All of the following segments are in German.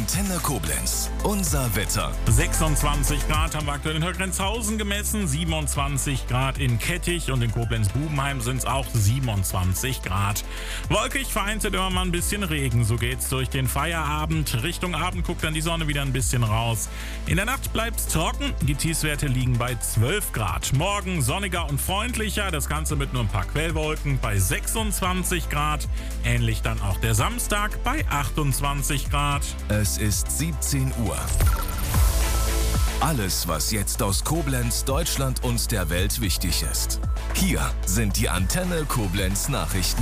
Antenne Koblenz. Unser Wetter. 26 Grad haben wir aktuell in Höckrenzhausen gemessen, 27 Grad in Kettich und in Koblenz-Bubenheim sind es auch 27 Grad. Wolkig, vereinzelt immer mal ein bisschen Regen, so geht's durch den Feierabend. Richtung Abend guckt dann die Sonne wieder ein bisschen raus. In der Nacht bleibt's trocken, die Tiefstwerte liegen bei 12 Grad. Morgen sonniger und freundlicher, das Ganze mit nur ein paar Quellwolken bei 26 Grad. Ähnlich dann auch der Samstag bei 28 Grad. Es ist 17 Uhr. Alles, was jetzt aus Koblenz, Deutschland und der Welt wichtig ist. Hier sind die Antenne Koblenz Nachrichten.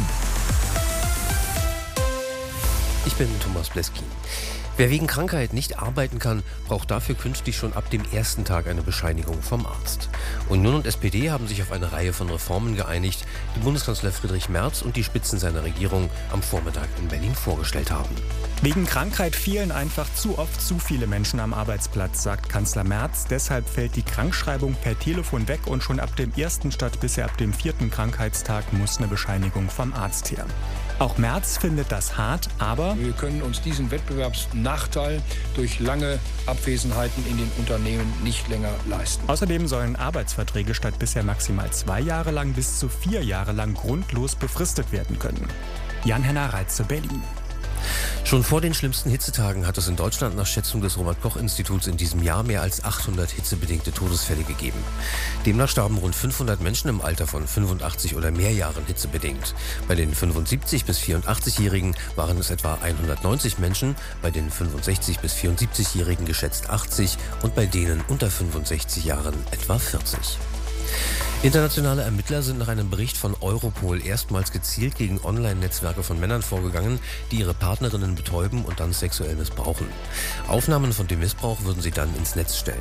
Ich bin Thomas Bleskin. Wer wegen Krankheit nicht arbeiten kann, braucht dafür künftig schon ab dem ersten Tag eine Bescheinigung vom Arzt. Union und SPD haben sich auf eine Reihe von Reformen geeinigt, die Bundeskanzler Friedrich Merz und die Spitzen seiner Regierung am Vormittag in Berlin vorgestellt haben. Wegen Krankheit fehlen einfach zu oft zu viele Menschen am Arbeitsplatz, sagt Kanzler Merz. Deshalb fällt die Krankschreibung per Telefon weg und schon ab dem ersten statt bisher ab dem 4. Krankheitstag muss eine Bescheinigung vom Arzt her. Auch Merz findet das hart, aber wir können uns diesen Wettbewerbsnachteil durch lange Abwesenheiten in den Unternehmen nicht länger leisten. Außerdem sollen Arbeitsverträge statt bisher maximal 2 Jahre lang bis zu 4 Jahre lang grundlos befristet werden können. Jan-Henner Reitze, Berlin. Schon vor den schlimmsten Hitzetagen hat es in Deutschland nach Schätzung des Robert-Koch-Instituts in diesem Jahr mehr als 800 hitzebedingte Todesfälle gegeben. Demnach starben rund 500 Menschen im Alter von 85 oder mehr Jahren hitzebedingt. Bei den 75- bis 84-Jährigen waren es etwa 190 Menschen, bei den 65- bis 74-Jährigen geschätzt 80 und bei denen unter 65 Jahren etwa 40. Internationale Ermittler sind nach einem Bericht von Europol erstmals gezielt gegen Online-Netzwerke von Männern vorgegangen, die ihre Partnerinnen betäuben und dann sexuell missbrauchen. Aufnahmen von dem Missbrauch würden sie dann ins Netz stellen.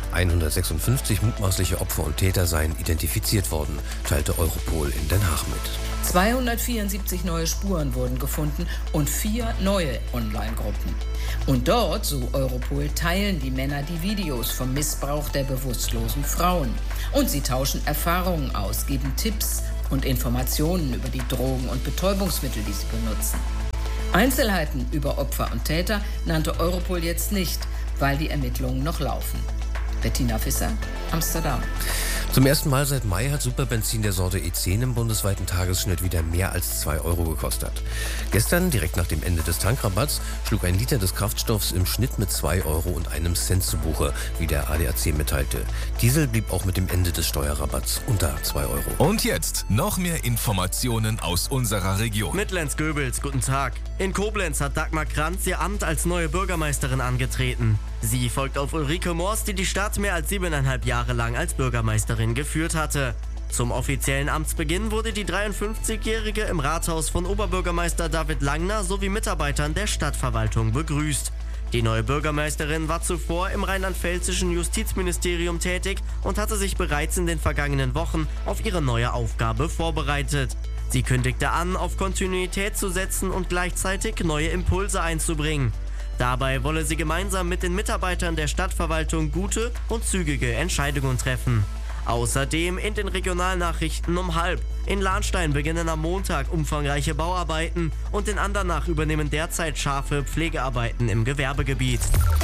156 mutmaßliche Opfer und Täter seien identifiziert worden, teilte Europol in Den Haag mit. 274 neue Spuren wurden gefunden und 4 neue Online-Gruppen. Und dort, so Europol, teilen die Männer die Videos vom Missbrauch der bewusstlosen Frauen. Und sie tauschen Erfahrungen aus, geben Tipps und Informationen über die Drogen und Betäubungsmittel, die sie benutzen. Einzelheiten über Opfer und Täter nannte Europol jetzt nicht, weil die Ermittlungen noch laufen. Bettina Visser, Amsterdam. Zum ersten Mal seit Mai hat Superbenzin der Sorte E10 im bundesweiten Tagesschnitt wieder mehr als 2 Euro gekostet. Gestern, direkt nach dem Ende des Tankrabatts, schlug ein Liter des Kraftstoffs im Schnitt mit 2 Euro und einem Cent zu Buche, wie der ADAC mitteilte. Diesel blieb auch mit dem Ende des Steuerrabatts unter 2 Euro. Und jetzt noch mehr Informationen aus unserer Region. Mit Lenz Goebels, guten Tag. In Koblenz hat Dagmar Kranz ihr Amt als neue Bürgermeisterin angetreten. Sie folgt auf Ulrike Moors, die die Stadt mehr als 7,5 Jahre lang als Bürgermeisterin geführt hatte. Zum offiziellen Amtsbeginn wurde die 53-Jährige im Rathaus von Oberbürgermeister David Langner sowie Mitarbeitern der Stadtverwaltung begrüßt. Die neue Bürgermeisterin war zuvor im rheinland-pfälzischen Justizministerium tätig und hatte sich bereits in den vergangenen Wochen auf ihre neue Aufgabe vorbereitet. Sie kündigte an, auf Kontinuität zu setzen und gleichzeitig neue Impulse einzubringen. Dabei wolle sie gemeinsam mit den Mitarbeitern der Stadtverwaltung gute und zügige Entscheidungen treffen. Außerdem in den Regionalnachrichten um 12:30. In Lahnstein beginnen am Montag umfangreiche Bauarbeiten und in Andernach übernehmen derzeit scharfe Pflegearbeiten im Gewerbegebiet.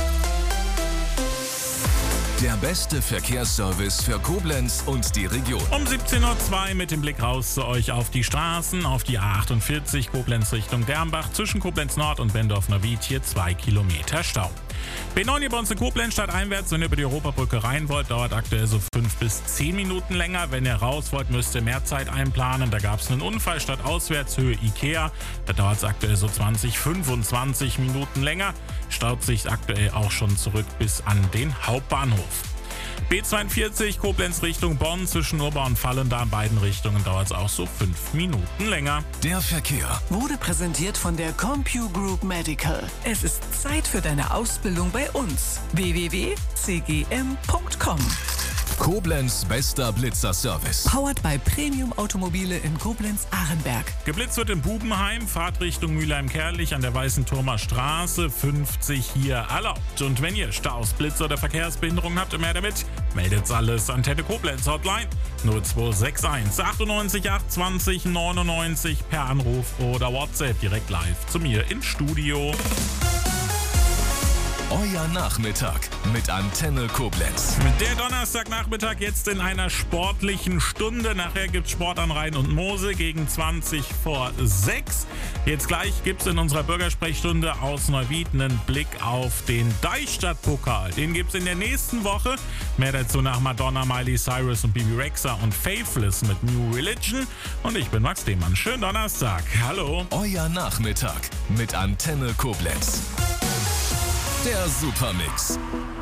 Der beste Verkehrsservice für Koblenz und die Region. Um 17:02 Uhr mit dem Blick raus zu euch auf die Straßen, auf die A48 Koblenz Richtung Dernbach, zwischen Koblenz Nord und Bendorf-Neuwied hier 2 Kilometer Stau. B9 hier bei uns in Koblenz stadteinwärts, wenn ihr über die Europabrücke rein wollt, dauert aktuell so 5 bis 10 Minuten länger. Wenn ihr raus wollt, müsst ihr mehr Zeit einplanen. Da gab es einen Unfall stadtauswärts, Höhe Ikea. Da dauert es aktuell so 20, 25 Minuten länger. Staut sich aktuell auch schon zurück bis an den Hauptbahnhof. B42 Koblenz Richtung Bonn, zwischen Urbau und Vallendar in beiden Richtungen dauert es auch so 5 Minuten länger. Der Verkehr wurde präsentiert von der CompuGroup Medical. Es ist Zeit für deine Ausbildung bei uns. www.cgm.com. Koblenz bester Blitzerservice. Powered by Premium Automobile in Koblenz-Ahrenberg. Geblitzt wird in Bubenheim, Fahrtrichtung Mülheim-Kerlich an der Weißen Turmer Straße, 50 hier erlaubt. Und wenn ihr Staus, Blitze oder Verkehrsbehinderung habt und mehr damit, meldet's alles. Antenne Koblenz Hotline 0261 98 820 99 per Anruf oder WhatsApp direkt live zu mir ins Studio. Euer Nachmittag mit Antenne Koblenz. Der Donnerstagnachmittag jetzt in einer sportlichen Stunde. Nachher gibt's Sport an Rhein und Mosel gegen 5:20. Jetzt gleich gibt's in unserer Bürgersprechstunde aus Neuwied einen Blick auf den Deichstadt-Pokal. Den gibt's in der nächsten Woche. Mehr dazu nach Madonna, Miley Cyrus und Bibi Rexha und Faithless mit New Religion. Und ich bin Max Demann. Schönen Donnerstag. Hallo. Euer Nachmittag mit Antenne Koblenz. Der Supermix.